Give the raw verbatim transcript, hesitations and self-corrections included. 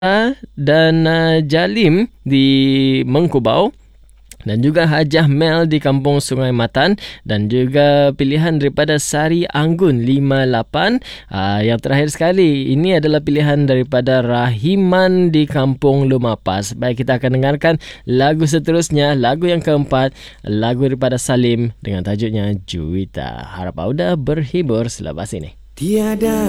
dan uh, Jalim di Mengkubau, dan juga Hajah Mel di Kampung Sungai Matan, dan juga pilihan daripada Sari Anggun lima lapan. Aa, yang terakhir sekali, ini adalah pilihan daripada Rahiman di Kampung Lumapas. Baik, kita akan dengarkan lagu seterusnya, lagu yang keempat, lagu daripada Salim dengan tajuknya Juwita. Harap anda berhibur selepas ini. Tiada